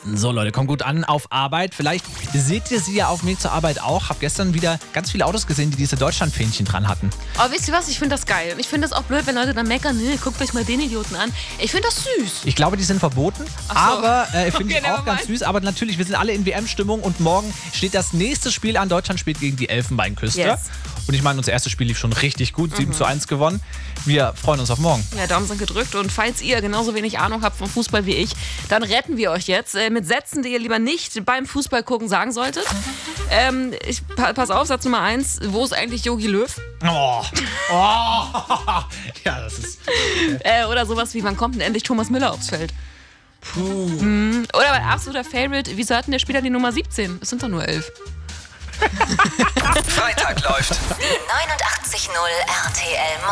So Leute, kommt gut an auf Arbeit. Vielleicht seht ihr sie ja auf dem Weg zur Arbeit auch. Hab gestern wieder ganz viele Autos gesehen, die diese Deutschlandfähnchen dran hatten. Aber wisst ihr was, ich finde das geil. Und ich finde das auch blöd, wenn Leute dann meckern, nee, guckt euch mal den Idioten an. Ich finde das süß. Ich glaube, die sind verboten, aber finde ich Okay, auch ganz süß. Aber natürlich, wir sind alle in WM-Stimmung und morgen steht das nächste Spiel an. Deutschland spielt gegen die Elfenbeinküste. Yes. Und ich meine, unser erstes Spiel lief schon richtig gut, 7:1 gewonnen. Wir freuen uns auf morgen. Ja, Daumen sind gedrückt und falls ihr genauso wenig Ahnung habt vom Fußball wie ich, dann retten wir euch jetzt mit Sätzen, die ihr lieber nicht beim Fußball gucken sagen solltet. Pass auf, Satz Nummer 1, wo ist eigentlich Jogi Löw? Oh. Ja, das ist... Oder sowas wie, wann kommt denn endlich Thomas Müller aufs Feld? Puh. Oder mein absoluter Favorite, wieso hat denn der Spieler die Nummer 17? Es sind doch nur 11. Freitag läuft 89.0 RTL